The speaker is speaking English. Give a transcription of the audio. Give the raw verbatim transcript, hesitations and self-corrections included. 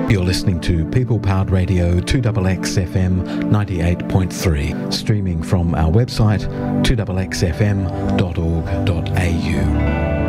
You're listening to People Powered Radio two X X F M ninety-eight point three, streaming from our website two x x f m dot org dot a u.